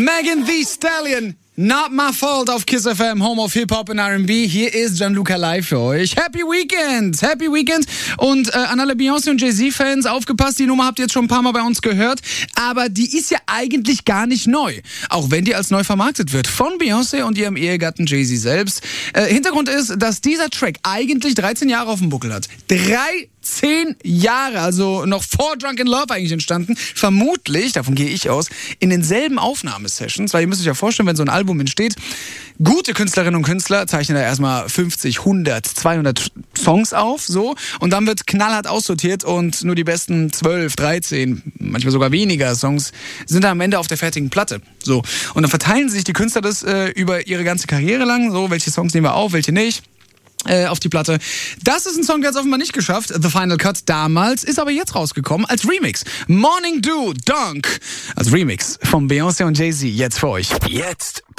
Megan Thee Stallion, Not My Fault auf Kiss FM, Home of Hip-Hop und R&B. Hier ist Gianluca live für euch. Happy Weekend! Happy Weekend! Und an alle Beyoncé und Jay-Z-Fans, aufgepasst, die Nummer habt ihr jetzt schon ein paar Mal bei uns gehört. Aber die ist ja eigentlich gar nicht neu. Auch wenn die als neu vermarktet wird. Von Beyoncé und ihrem Ehegatten Jay-Z selbst. Hintergrund ist, dass dieser Track eigentlich 13 Jahre auf dem Buckel hat. 13 Jahre, also noch vor Drunk in Love eigentlich entstanden. Vermutlich, davon gehe ich aus, in denselben Aufnahmesessions. Weil ihr müsst euch ja vorstellen, wenn so ein Album entsteht, gute Künstlerinnen und Künstler zeichnen da erstmal 50, 100, 200 Songs auf, so. Und dann wird knallhart aussortiert und nur die besten 12, 13, manchmal sogar weniger Songs sind da am Ende auf der fertigen Platte. So. Und dann verteilen sich die Künstler das über ihre ganze Karriere lang. So, welche Songs nehmen wir auf, welche nicht. Auf die Platte. Das ist ein Song, der hat es offenbar nicht geschafft. The Final Cut damals, ist aber jetzt rausgekommen als Remix. Morning Dew, Dunk. Als Remix von Beyoncé und Jay-Z. Jetzt für euch. Jetzt